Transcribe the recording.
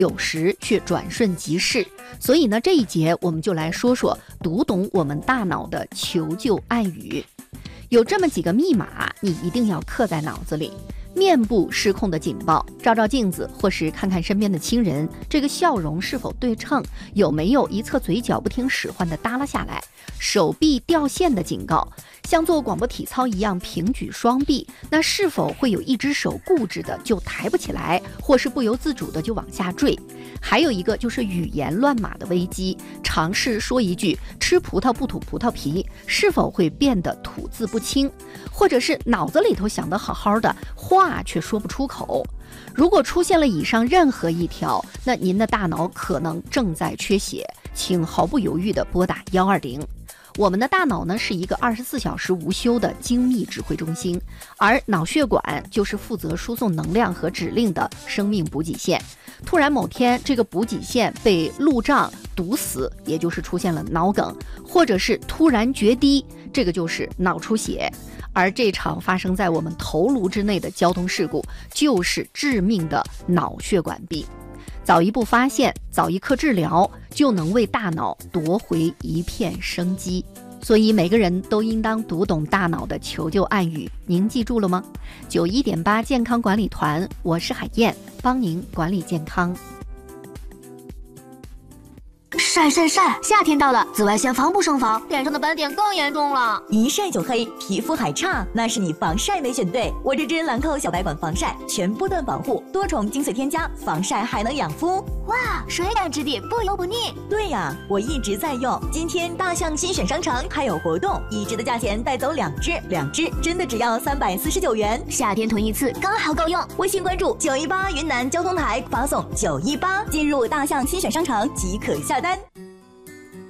有时却转瞬即逝。所以呢，这一节我们就来说说读懂我们大脑的求救暗语。有这么几个密码，你一定要刻在脑子里。面部失控的警报，照照镜子或是看看身边的亲人，这个笑容是否对称，有没有一侧嘴角不听使唤的耷拉下来，手臂掉线的警告，像做广播体操一样平举双臂，那是否会有一只手固执的就抬不起来，或是不由自主的就往下坠。还有一个就是语言乱码的危机，尝试说一句吃葡萄不吐葡萄皮，是否会变得吐字不清，或者是脑子里头想得好好的话却说不出口。如果出现了以上任何一条，那您的大脑可能正在缺血，请毫不犹豫地拨打120。我们的大脑呢是一个24小时无休的精密指挥中心，而脑血管就是负责输送能量和指令的生命补给线。突然某天这个补给线被路障堵死，也就是出现了脑梗，或者是突然决堤，这个就是脑出血。而这场发生在我们头颅之内的交通事故，就是致命的脑血管病。早一步发现，早一刻治疗，就能为大脑夺回一片生机。所以每个人都应当读懂大脑的求救暗语，您记住了吗？91.8健康管理团，我是海燕，帮您管理健康。 晒晒晒！夏天到了，紫外线防不胜防，脸上的斑点更严重了。 一晒就黑，皮肤还差，那是你防晒没选对。我这支兰蔻小白管防晒，全波段保护，多重精粹添加，防晒还能养肤。 哇，水感质地，不油不腻。 对呀，我一直在用。今天大象新选商城还有活动，1支的价钱带走2支，2支真的只要349元。 夏天囤一次刚好够用。 微信关注918云南交通台，发送918，进入大象新选商城即可下单。